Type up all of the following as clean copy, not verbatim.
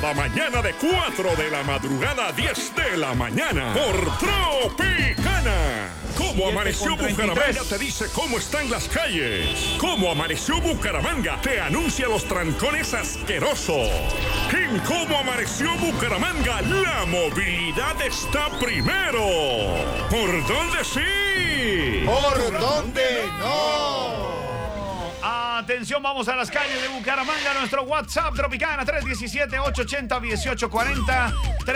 cada mañana de 4 de la madrugada a 10 de la mañana por Tropicana. ¿Cómo amaneció Bucaramanga? Te dice cómo están las calles. ¿Cómo amaneció Bucaramanga? Te anuncia los trancones asquerosos. En ¿Cómo amaneció Bucaramanga? La movilidad está primero. ¿Por dónde sí? ¿Por dónde no? Atención, vamos a las calles de Bucaramanga. Nuestro WhatsApp Tropicana 317-880-1840.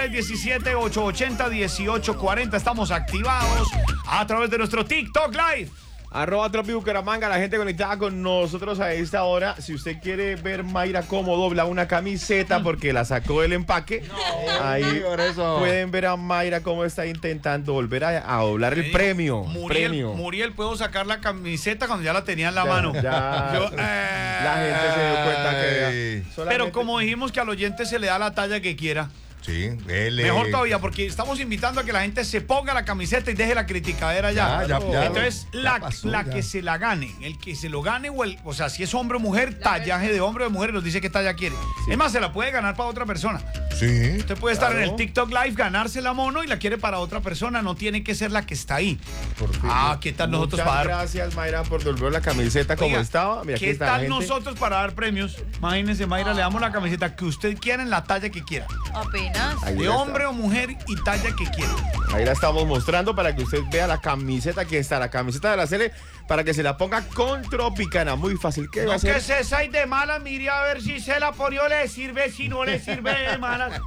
317-880-1840. Estamos activados a través de nuestro TikTok Live. @Tropi Bucaramanga, la gente conectada con nosotros a esta hora. Si usted quiere ver Mayra cómo dobla una camiseta porque la sacó del empaque, ahí pueden ver a Mayra cómo está intentando volver a doblar el premio. Muriel, ¿puedo sacar la camiseta cuando ya la tenía en la mano? La gente se dio cuenta que Pero como dijimos que al oyente se le da la talla que quiera. Sí, mejor todavía, porque estamos invitando a que la gente se ponga la camiseta y deje la criticadera ya. Entonces, la que se la gane, el que se lo gane, o sea, si es hombre o mujer, tallaje de hombre o de mujer, nos dice qué talla quiere. Sí. Es más, se la puede ganar para otra persona. Sí. Usted puede estar en el TikTok Live, ganarse la mono y la quiere para otra persona, no tiene que ser la que está ahí. ¿Qué tal nosotros para dar? Gracias, Mayra, por devolver la camiseta como estaba. Mira, ¿qué tal nosotros para dar premios? Imagínense, Mayra, le damos la camiseta que usted quiera en la talla que quiera. Apenas. De hombre o mujer y talla que quiera. Ahí la estamos mostrando para que usted vea la camiseta que está, la camiseta de la Cele, para que se la ponga con Tropicana. Muy fácil. ¿Qué va a hacer? Que se sai de mala, mire a ver si se la pone o le sirve, si no le sirve de malas.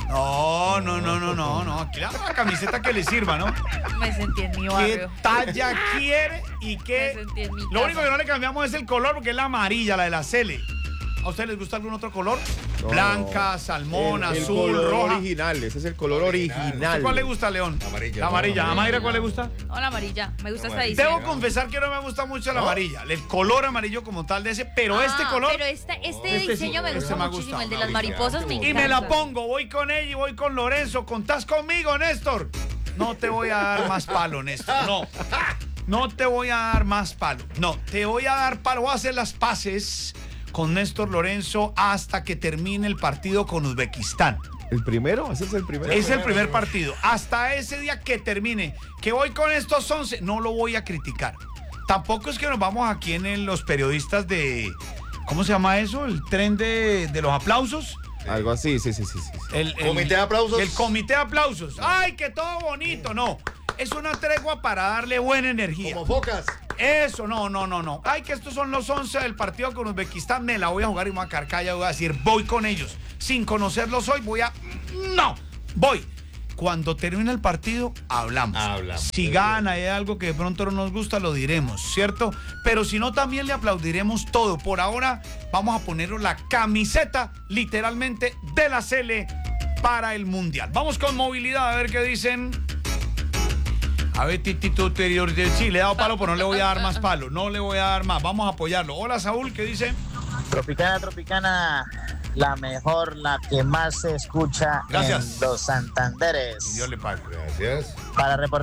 No. Aquí la camiseta que le sirva, ¿no? Me sentí en mi barrio. ¿Qué talla quiere y qué? Me sentí en mi casa. Lo único que no le cambiamos es el color porque es la amarilla, la de la Cele. ¿A ustedes les gusta algún otro color? No, blanca, salmón, azul, el color roja. Original, ese es el color original. ¿Cuál le gusta, León? La amarilla. ¿A Mayra cuál le gusta? No, la amarilla. Me gusta esta edición. Debo confesar que no me gusta mucho la amarilla. El color amarillo como tal de ese, pero este color. Pero este diseño me gusta muchísimo. El de las mariposas me encanta. Y me la pongo, voy con ella y voy con Lorenzo. ¿Contás conmigo, Néstor? No te voy a dar más palo, Néstor. No te voy a dar más palo. No, te voy a dar palo. Voy a hacer las paces con Néstor Lorenzo hasta que termine el partido con Uzbekistán. ¿El primero? ¿Ese es el primero? Es el primer partido. Hasta ese día que termine, que voy con estos 11, no lo voy a criticar. Tampoco es que nos vamos aquí en los periodistas de... ¿Cómo se llama eso? ¿El tren de los aplausos? Algo así, sí. ¿El comité de aplausos? El comité de aplausos. ¡Ay, que todo bonito! No. Es una tregua para darle buena energía. Como focas. Eso, no. Ay, que estos son los 11 del partido con Uzbekistán. Me la voy a jugar y me voy a quedar callado. Voy a decir, voy con ellos. Sin conocerlos hoy, voy. Cuando termine el partido, hablamos. Si gana, hay algo que de pronto no nos gusta, lo diremos, ¿cierto? Pero si no, también le aplaudiremos todo. Por ahora, vamos a ponerle la camiseta, literalmente, de la Cele para el Mundial. Vamos con movilidad, a ver qué dicen. A ver, Titito, sí, le he dado palo, pero no le voy a dar más palo. No le voy a dar más. Vamos a apoyarlo. Hola, Saúl, ¿qué dice? Tropicana, la mejor, la que más se escucha. Gracias. En los Santanderes. Dios le pague. Gracias. Para reportar